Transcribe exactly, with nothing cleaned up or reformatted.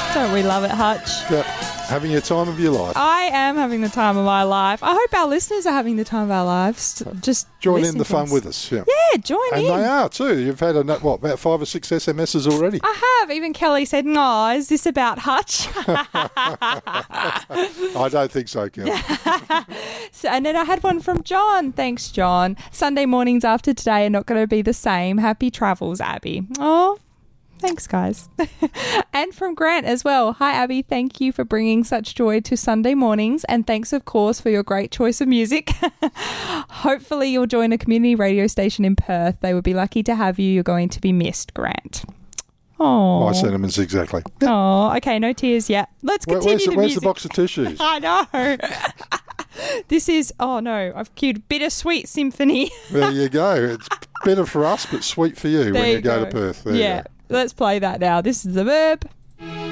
Don't we love it, Hutch? Yep. Having your time of your life. I am having the time of my life. I hope our listeners are having the time of our lives. Just join listen in the to fun us. with us. Yeah, yeah join and in. And they are too. You've had, a, what, about five or six S M Ses already? I have. Even Kelly said, no, is this about Hutch? I don't think so, Kelly. So, and then I had one from John. Thanks, John. Sunday mornings after today are not going to be the same. Happy travels, Abby. Oh, thanks, guys. And from Grant as well. Hi, Abby. Thank you for bringing such joy to Sunday mornings. And thanks, of course, for your great choice of music. Hopefully you'll join a community radio station in Perth. They would be lucky to have you. You're going to be missed, Grant. Oh, my sentiments exactly. Oh, okay. No tears yet. Let's Where, continue where's the, the where's music. the box of tissues? I know. This is, oh no, I've cued Bittersweet Symphony. There you go. It's bitter for us, but sweet for you There when you, you go. go. to Perth. There yeah. you go. Let's play that now. This is The Verb.